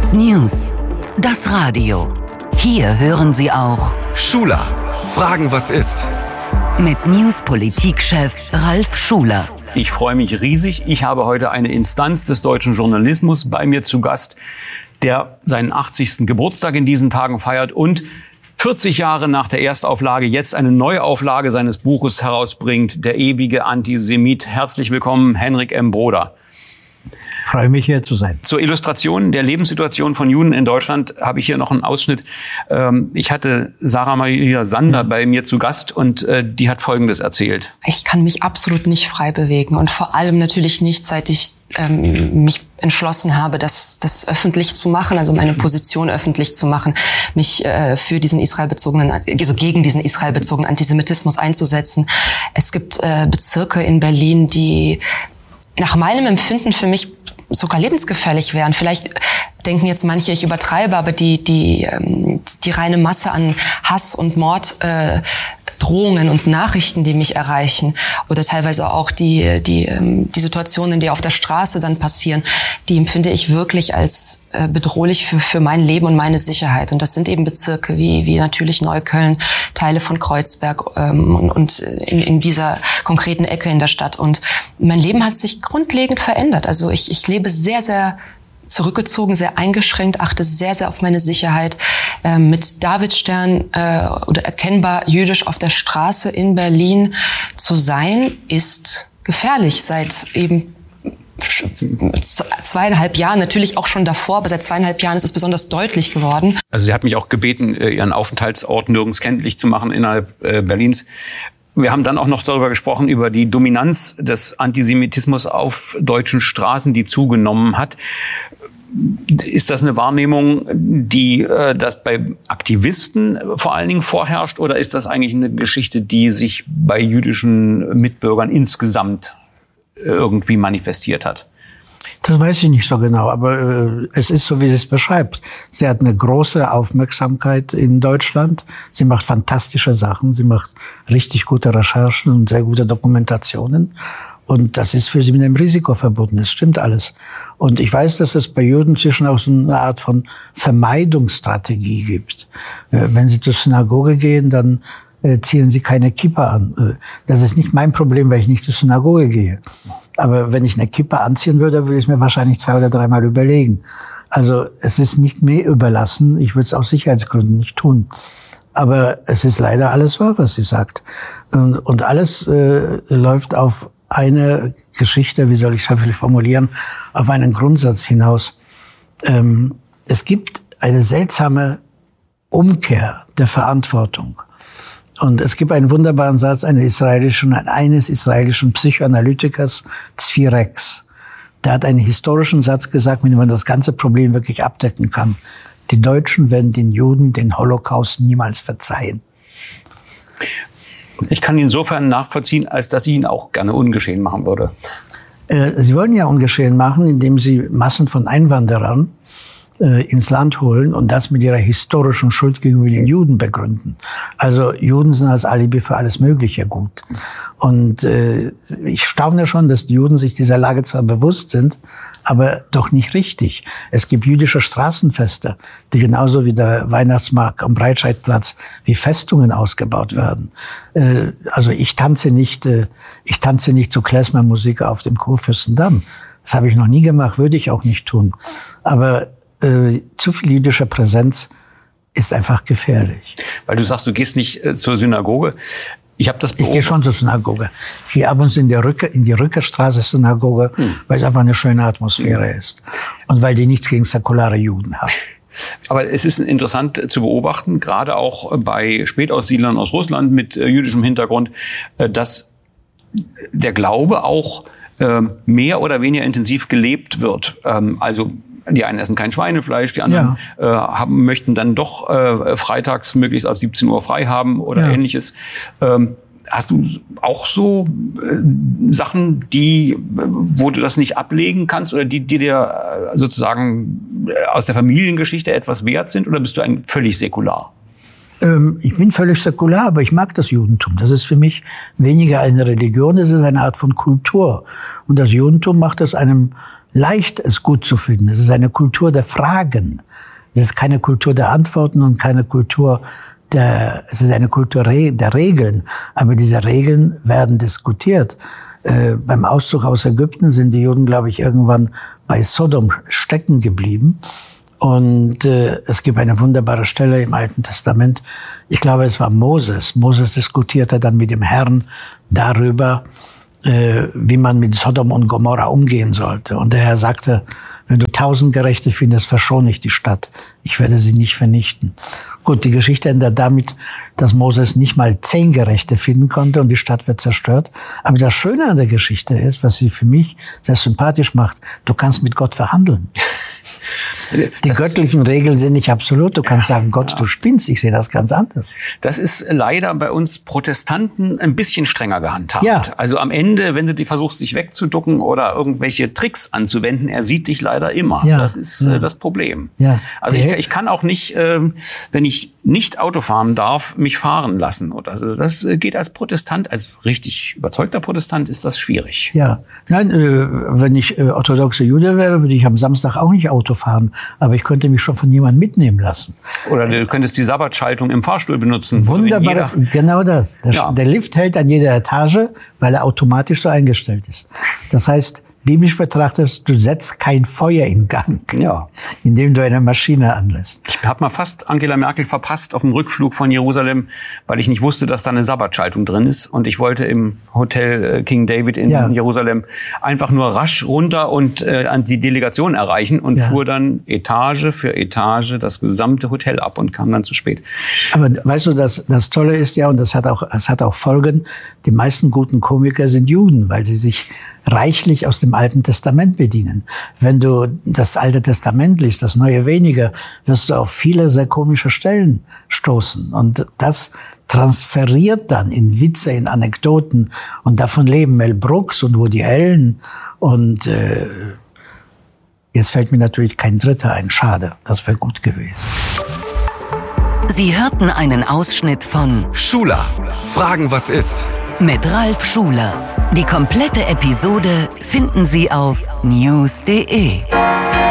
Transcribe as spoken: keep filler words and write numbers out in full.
News. Das Radio. Hier hören Sie auch Schuler. Fragen, was ist? Mit News-Politikchef Ralf Schuler. Ich freue mich riesig. Ich habe heute eine Instanz des deutschen Journalismus bei mir zu Gast, der seinen achtzigsten Geburtstag in diesen Tagen feiert und vierzig Jahre nach der Erstauflage jetzt eine Neuauflage seines Buches herausbringt, Der ewige Antisemit. Herzlich willkommen, Henrik M. Broder. Ich freue mich, hier zu sein. Zur Illustration der Lebenssituation von Juden in Deutschland habe ich hier noch einen Ausschnitt. Ich hatte Sarah Maria Sander bei mir zu Gast und die hat Folgendes erzählt. Ich kann mich absolut nicht frei bewegen und vor allem natürlich nicht, seit ich ähm, mich entschlossen habe, das, das öffentlich zu machen, also meine Position öffentlich zu machen, mich äh, für diesen israelbezogenen, also gegen diesen israelbezogenen Antisemitismus einzusetzen. Es gibt äh, Bezirke in Berlin, die nach meinem Empfinden für mich sogar lebensgefährlich wären. Vielleicht denken jetzt manche, ich übertreibe, aber die die ähm, die reine Masse an Hass und Morddrohungen äh, und Nachrichten, die mich erreichen, oder teilweise auch die die ähm, die Situationen, die auf der Straße dann passieren, die empfinde ich wirklich als äh, bedrohlich für für mein Leben und meine Sicherheit. Und das sind eben Bezirke wie wie natürlich Neukölln, Teile von Kreuzberg ähm, und, und in, in dieser konkreten Ecke in der Stadt. Und mein Leben hat sich grundlegend verändert. Also ich ich lebe sehr sehr zurückgezogen, sehr eingeschränkt, achte sehr, sehr auf meine Sicherheit. Ähm, mit Davidstern äh, oder erkennbar jüdisch auf der Straße in Berlin zu sein, ist gefährlich. Seit eben zweieinhalb Jahren, natürlich auch schon davor, aber seit zweieinhalb Jahren ist es besonders deutlich geworden. Also sie hat mich auch gebeten, ihren Aufenthaltsort nirgends kenntlich zu machen innerhalb äh, Berlins. Wir haben dann auch noch darüber gesprochen, über die Dominanz des Antisemitismus auf deutschen Straßen, die zugenommen hat. Ist das eine Wahrnehmung, die äh, das bei Aktivisten vor allen Dingen vorherrscht, oder ist das eigentlich eine Geschichte, die sich bei jüdischen Mitbürgern insgesamt irgendwie manifestiert hat? Das weiß ich nicht so genau, aber äh, es ist so, wie sie es beschreibt. Sie hat eine große Aufmerksamkeit in Deutschland. Sie macht fantastische Sachen. Sie macht richtig gute Recherchen und sehr gute Dokumentationen. Und das ist für sie mit einem Risiko verbunden. Das stimmt alles. Und ich weiß, dass es bei Juden zwischen auch so eine Art von Vermeidungsstrategie gibt. Äh, wenn sie zur Synagoge gehen, dann äh, ziehen sie keine Kippa an. Äh, das ist nicht mein Problem, weil ich nicht zur Synagoge gehe. Aber wenn ich eine Kippa anziehen würde, würde ich es mir wahrscheinlich zwei oder dreimal überlegen. Also es ist nicht mir überlassen. Ich würde es aus Sicherheitsgründen nicht tun. Aber es ist leider alles wahr, was sie sagt. Und, und alles äh, läuft auf eine Geschichte, wie soll ich es höflich formulieren, auf einen Grundsatz hinaus. Ähm, es gibt eine seltsame Umkehr der Verantwortung. Und es gibt einen wunderbaren Satz eines israelischen, eines israelischen Psychoanalytikers, Zvi Rex. Der hat einen historischen Satz gesagt, mit dem man das ganze Problem wirklich abdecken kann. Die Deutschen werden den Juden den Holocaust niemals verzeihen. Ich kann ihn insofern nachvollziehen, als dass ich ihn auch gerne ungeschehen machen würde. Äh, Sie wollen ja ungeschehen machen, indem Sie Massen von Einwanderern äh, ins Land holen und das mit ihrer historischen Schuld gegenüber den Juden begründen. Also Juden sind als Alibi für alles Mögliche gut. Und äh, ich staune schon, dass die Juden sich dieser Lage zwar bewusst sind, aber doch nicht richtig. Es gibt jüdische Straßenfeste, die genauso wie der Weihnachtsmarkt am Breitscheidplatz wie Festungen ausgebaut werden. Äh, also ich tanze nicht, äh, ich tanze nicht zu Klezmer-Musik auf dem Kurfürstendamm. Das habe ich noch nie gemacht, würde ich auch nicht tun. Aber äh, zu viel jüdische Präsenz ist einfach gefährlich. Weil du sagst, du gehst nicht äh, zur Synagoge. Ich habe das beobachtet. Ich gehe schon zur Synagoge. Ich gehe ab und zu in die Rücker, in die Rückerstraße Synagoge, hm. weil es einfach eine schöne Atmosphäre hm. ist. Und weil die nichts gegen säkulare Juden haben. Aber es ist interessant zu beobachten, gerade auch bei Spätaussiedlern aus Russland mit äh, jüdischem Hintergrund, äh, dass der Glaube auch äh, mehr oder weniger intensiv gelebt wird. Ähm, also die einen essen kein Schweinefleisch, die anderen ja. äh, haben, möchten dann doch äh, freitags möglichst ab siebzehn Uhr frei haben oder ja. ähnliches. Ähm, hast du auch so äh, Sachen, die, wo du das nicht ablegen kannst oder die, die dir äh, sozusagen aus der Familiengeschichte etwas wert sind, oder bist du ein völlig säkular? Ähm, ich bin völlig säkular, aber ich mag das Judentum. Das ist für mich weniger eine Religion, es ist eine Art von Kultur. Und das Judentum macht aus einem leicht, es gut zu finden. Es ist eine Kultur der Fragen. Es ist keine Kultur der Antworten und keine Kultur der, es ist eine Kultur der Regeln. Aber diese Regeln werden diskutiert. Äh, beim Auszug aus Ägypten sind die Juden, glaube ich, irgendwann bei Sodom stecken geblieben. Und äh, es gibt eine wunderbare Stelle im Alten Testament. Ich glaube, es war Moses. Moses diskutierte dann mit dem Herrn darüber, äh, wie man mit Sodom und Gomorra umgehen sollte. Und der Herr sagte, wenn du tausend Gerechte findest, verschone ich die Stadt. Ich werde sie nicht vernichten. Gut, die Geschichte endet damit, dass Moses nicht mal zehn Gerechte finden konnte und die Stadt wird zerstört. Aber das Schöne an der Geschichte ist, was sie für mich sehr sympathisch macht, du kannst mit Gott verhandeln. Die das, göttlichen Regeln sind nicht absolut. Du kannst sagen, Gott, ja. du spinnst. Ich sehe das ganz anders. Das ist leider bei uns Protestanten ein bisschen strenger gehandhabt. Ja. Also am Ende, wenn du die versuchst, dich wegzuducken oder irgendwelche Tricks anzuwenden, er sieht dich leider immer. Ja. Das ist ja. äh, das Problem. Ja. Also ich, ich kann auch nicht, äh, wenn ich nicht Auto fahren darf, mich fahren lassen. Oder also das geht als Protestant, als richtig überzeugter Protestant ist das schwierig. Ja, nein, äh, wenn ich äh, orthodoxe Jude wäre, würde ich am Samstag auch nicht Auto fahren. Aber ich könnte mich schon von jemandem mitnehmen lassen. Oder du könntest die Sabbatschaltung im Fahrstuhl benutzen. Wunderbar, das, genau das. Der, ja. der Lift hält an jeder Etage, weil er automatisch so eingestellt ist. Das heißt, biblisch betrachtet, du setzt kein Feuer in Gang, ja. indem du eine Maschine anlässt. Ich habe mal fast Angela Merkel verpasst auf dem Rückflug von Jerusalem, weil ich nicht wusste, dass da eine Sabbatschaltung drin ist. Und ich wollte im Hotel King David in ja. Jerusalem einfach nur rasch runter und äh, an die Delegation erreichen und ja. fuhr dann Etage für Etage das gesamte Hotel ab und kam dann zu spät. Aber weißt du, das, das Tolle ist ja, und das hat auch, das hat auch Folgen, die meisten guten Komiker sind Juden, weil sie sich reichlich aus dem Alten Testament bedienen. Wenn du das Alte Testament liest, das Neue weniger, wirst du auf viele sehr komische Stellen stoßen. Und das transferiert dann in Witze, in Anekdoten. Und davon leben Mel Brooks und Woody Allen. Und äh, jetzt fällt mir natürlich kein Dritter ein. Schade, das wäre gut gewesen. Sie hörten einen Ausschnitt von Schula. Fragen, was ist? Mit Ralf Schuler. Die komplette Episode finden Sie auf news punkt de.